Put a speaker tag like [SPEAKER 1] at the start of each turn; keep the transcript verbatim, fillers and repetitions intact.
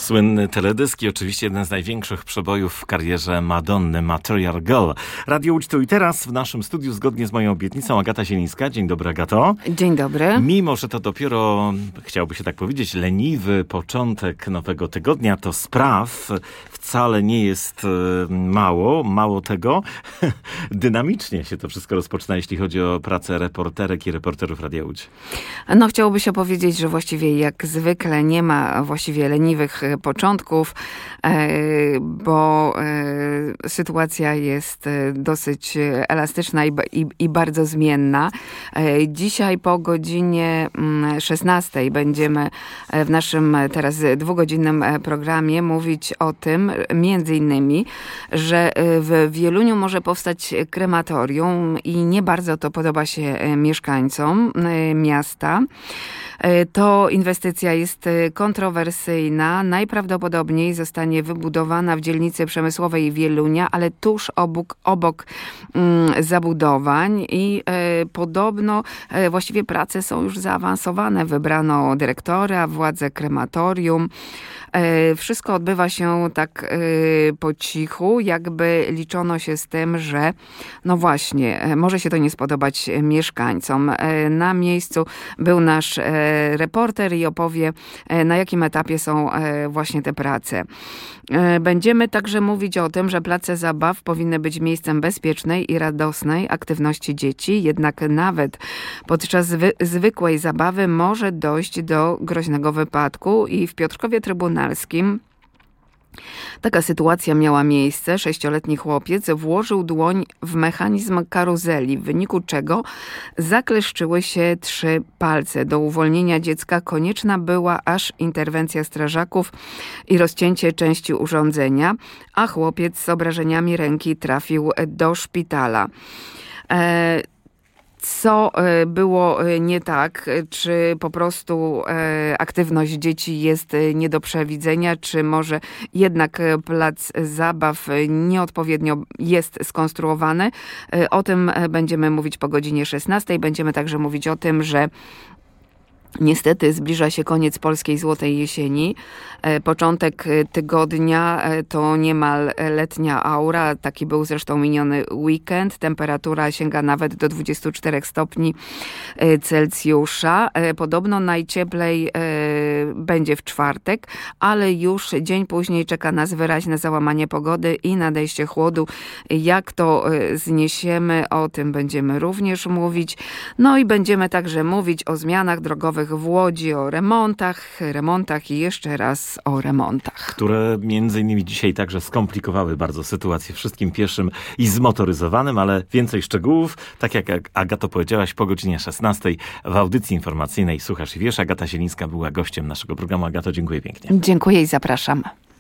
[SPEAKER 1] Słynny teledysk i oczywiście jeden z największych przebojów w karierze Madonny, Material Girl. Radio Łódź tu i teraz w naszym studiu zgodnie z moją obietnicą Agata Zielińska. Dzień dobry, Agato.
[SPEAKER 2] Dzień dobry.
[SPEAKER 1] Mimo, że to dopiero, chciałoby się tak powiedzieć, leniwy początek nowego tygodnia, to spraw wcale nie jest mało. Mało tego, dynamicznie się to wszystko rozpoczyna, jeśli chodzi o pracę reporterek i reporterów Radia Łódź.
[SPEAKER 2] No chciałoby się powiedzieć, że właściwie jak zwykle nie ma właściwie leniwych początków, bo sytuacja jest dosyć elastyczna i, i, i bardzo zmienna. Dzisiaj po godzinie szesnastej będziemy w naszym teraz dwugodzinnym programie mówić o tym, między innymi, że w Wieluniu może powstać krematorium i nie bardzo to podoba się mieszkańcom miasta. To inwestycja jest kontrowersyjna. Najprawdopodobniej zostanie wybudowana w dzielnicy przemysłowej Wielunia, ale tuż obok, obok mm, zabudowań i e, podobno e, właściwie prace są już zaawansowane. Wybrano dyrektora, władze krematorium. E, wszystko odbywa się tak e, po cichu, jakby liczono się z tym, że no właśnie, e, może się to nie spodobać mieszkańcom. E, na miejscu był nasz e, reporter i opowie, na jakim etapie są właśnie te prace. Będziemy także mówić o tym, że place zabaw powinny być miejscem bezpiecznej i radosnej aktywności dzieci, jednak nawet podczas zwy- zwykłej zabawy może dojść do groźnego wypadku i w Piotrkowie Trybunalskim taka sytuacja miała miejsce. Sześcioletni chłopiec włożył dłoń w mechanizm karuzeli, w wyniku czego zakleszczyły się trzy palce. Do uwolnienia dziecka konieczna była aż interwencja strażaków i rozcięcie części urządzenia, a chłopiec z obrażeniami ręki trafił do szpitala. E- Co było nie tak? Czy po prostu aktywność dzieci jest nie do przewidzenia? Czy może jednak plac zabaw nieodpowiednio jest skonstruowany? O tym będziemy mówić po godzinie szesnastej. Będziemy także mówić o tym, że niestety zbliża się koniec polskiej złotej jesieni. Początek tygodnia to niemal letnia aura. Taki był zresztą miniony weekend. Temperatura sięga nawet do dwudziestu czterech stopni Celsjusza. Podobno najcieplej będzie w czwartek, ale już dzień później czeka nas wyraźne załamanie pogody i nadejście chłodu. Jak to zniesiemy, o tym będziemy również mówić. No i będziemy także mówić o zmianach drogowych w Łodzi, o remontach, remontach i jeszcze raz o remontach.
[SPEAKER 1] Które między innymi dzisiaj także skomplikowały bardzo sytuację wszystkim pieszym i zmotoryzowanym, ale więcej szczegółów, tak jak Agato powiedziałaś, po godzinie szesnastej w audycji informacyjnej Słuchasz i Wiesz. Agata Zielińska była gościem naszego programu. Agato, dziękuję pięknie.
[SPEAKER 2] Dziękuję i zapraszam.